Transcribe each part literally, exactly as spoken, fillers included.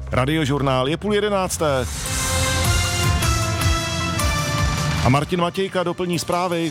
Radiožurnál je půl jedenácté. A Martin Matějka doplní zprávy.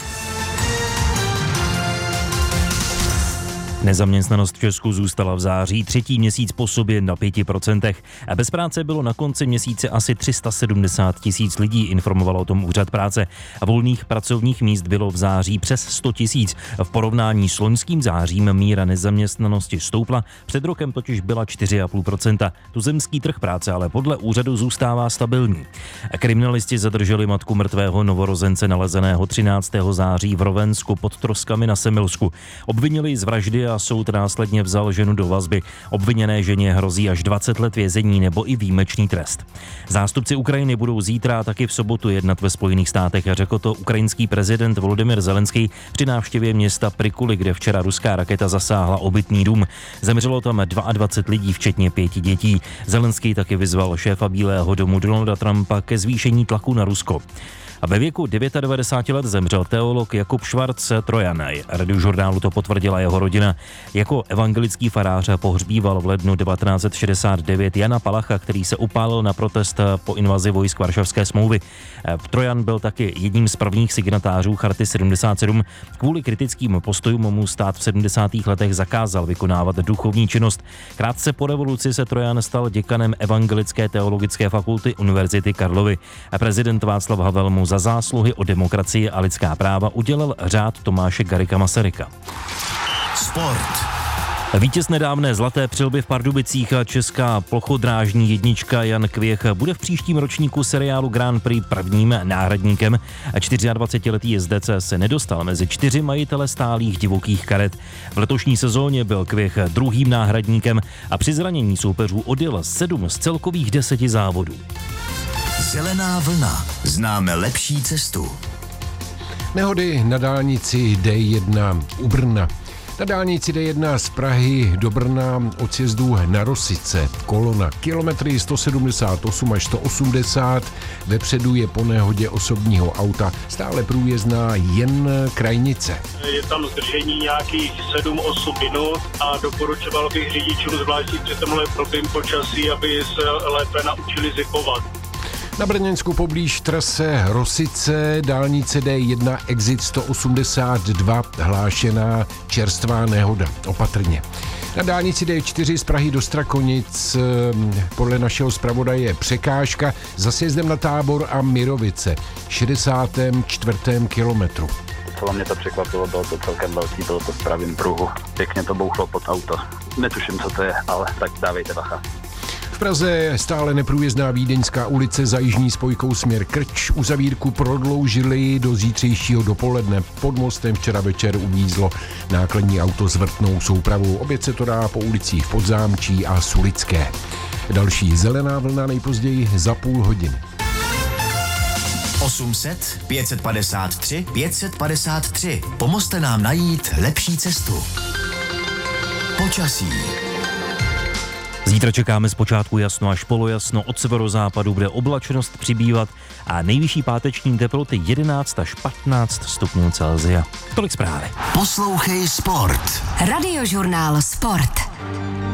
Nezaměstnanost v Česku zůstala v září třetí měsíc po sobě na pěti procentech. A bez práce bylo na konci měsíce asi tři sta sedmdesát tisíc lidí, informoval o tom Úřad práce. A volných pracovních míst bylo v září přes sto tisíc. V porovnání s loňským zářím míra nezaměstnanosti stoupla, před rokem totiž byla čtyři celá pět procenta. Tuzemský trh práce ale podle úřadu zůstává stabilní. A kriminalisti zadrželi matku mrtvého novorozence nalezeného třináctého září v Rovensku pod Troskami na Semilsku. Obvinili z vraždy a soud následně vzal ženu do vazby. Obviněné ženě hrozí až dvacet let vězení nebo i výjimečný trest. Zástupci Ukrajiny budou zítra a taky v sobotu jednat ve Spojených státech, a řekl to ukrajinský prezident Volodymyr Zelenský při návštěvě města Prikuly, kde včera ruská raketa zasáhla obytný dům. Zemřelo tam dvacet dva lidí, včetně pěti dětí. Zelenský taky vyzval šéfa Bílého domu Donalda Trumpa ke zvýšení tlaku na Rusko. A ve věku devadesáti devěti let zemřel teolog Jakub Schwarz Trojanaj. Radiožurnálu to potvrdila jeho rodina. Jako evangelický farář pohřbíval v lednu devatenáct set šedesát devět Jana Palacha, který se upálil na protest po invazi vojsk Varšavské smlouvy. Trojan byl taky jedním z prvních signatářů Charty sedmdesát sedm. Kvůli kritickým postojům mu stát v sedmdesátých letech zakázal vykonávat duchovní činnost. Krátce po revoluci se Trojan stal děkanem Evangelické teologické fakulty Univerzity Karlovy. A prezident Václav Havel mu za zásluhy o demokracii a lidská práva udělil řád Tomáše Garrigua Masaryka. Sport. Vítěz nedávné zlaté přilby v Pardubicích a česká plochodrážní jednička Jan Kvěch bude v příštím ročníku seriálu Grand Prix prvním náhradníkem. dvacetčtyřletý jezdec se nedostal mezi čtyři majitele stálých divokých karet. V letošní sezóně byl Kvěch druhým náhradníkem a při zranění soupeřů odjel sedm z celkových deseti závodů. Zelená vlna. Známe lepší cestu. Nehody na dálnici D jedna u Brna. Na dálnici D jedna z Prahy do Brna od sjezdu na Rosice. Kolona kilometry sto sedmdesát osm až sto osmdesát. Vepředu je po nehodě osobního auta stále průjezdná jen krajnice. Je tam zdržení nějakých sedm osm minut a doporučoval bych řidičům, zvláště při tomhle blbým počasí, aby se lépe naučili zipovat. Na Brněnsku poblíž trase Rosice, dálnice D jedna, exit sto osmdesát dva, hlášená čerstvá nehoda, opatrně. Na dálnici D čtyři z Prahy do Strakonic podle našeho zpravodaje překážka za sjezdem na Tábor a Mirovice, šedesátém čtvrtém kilometru. Docela mě to překvapilo, bylo to celkem velký, bylo to v pravém pruhu. Pěkně to bouchlo pod auto. Netuším, co to je, ale tak dávejte bacha. V Praze stále neprůjezdná Vídeňská ulice za jižní spojkou směr Krč. Uzavírku prodloužili do zítřejšího dopoledne. Pod mostem včera večer uvízlo nákladní auto s vrtnou soupravou. Opět se to dá po ulicích Podzámčí a Sulické. Další zelená vlna nejpozději za půl hodiny. osm set, pět set padesát tři, pět set padesát tři. Pomozte nám najít lepší cestu. Počasí. Zítra čekáme zpočátku jasno až polojasno, od severozápadu bude oblačnost přibývat a nejvyšší páteční teploty jedenáct až patnáct stupňů Celsia. Tolik zprávy. Poslouchej Sport. Radiožurnál Sport.